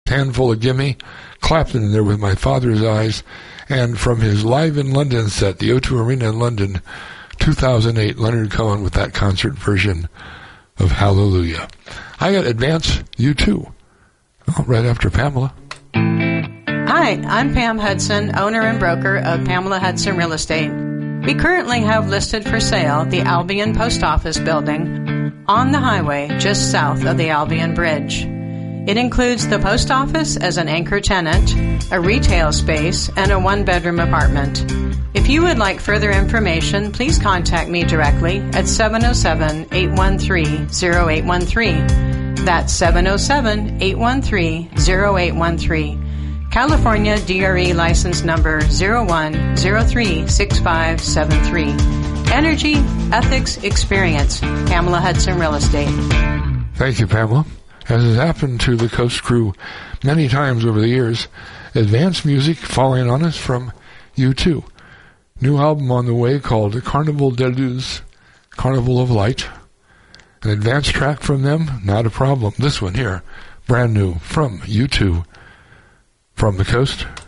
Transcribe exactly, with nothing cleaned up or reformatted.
Handful of Gimme, Clapton in there with My Father's Eyes, and from his Live in London set, the O two Arena in London, two thousand eight, Leonard Cohen with that concert version of Hallelujah. I got Advance U two, oh, right after Pamela. Hi, I'm Pam Hudson, owner and broker of Pamela Hudson Real Estate. We currently have listed for sale the Albion Post Office building on the highway just south of the Albion Bridge. It includes the post office as an anchor tenant, a retail space, and a one-bedroom apartment. If you would like further information, please contact me directly at seven oh seven, eight one three, oh eight one three. That's seven oh seven, eight one three, oh eight one three. California D R E license number zero one zero three six five seven three. Energy, ethics, experience. Pamela Hudson Real Estate. Thank you, Pamela. As has happened to the Coast Crew many times over the years, advanced music falling on us from U two. New album on the way called Carnival de Luz, Carnival of Light. An advanced track from them, not a problem. This one here, brand new from U two, from the coast